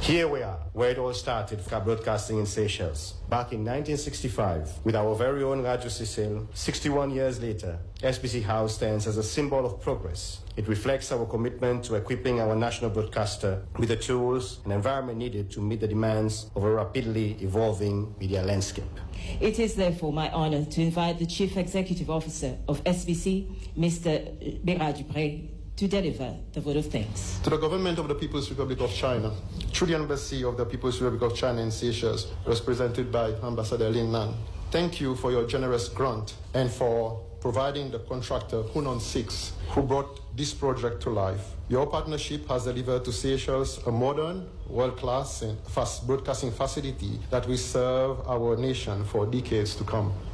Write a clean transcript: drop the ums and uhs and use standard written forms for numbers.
Here we are, where it all started for broadcasting in Seychelles. Back in 1965, with our very own Radio Sicily, 61 years later, SBC House stands as a symbol of progress. It reflects our commitment to equipping our national broadcaster with the tools and environment needed to meet the demands of a rapidly evolving media landscape. It is therefore my honor to invite the Chief Executive Officer of SBC, Mr. Bérard Dupré, to deliver the vote of thanks. To the government of the People's Republic of China, through the Embassy of the People's Republic of China in Seychelles, represented by Ambassador Lin Nan, thank you for your generous grant and for providing the contractor Hunan 6, who brought this project to life. Your partnership has delivered to Seychelles a modern, world-class and fast broadcasting facility that will serve our nation for decades to come.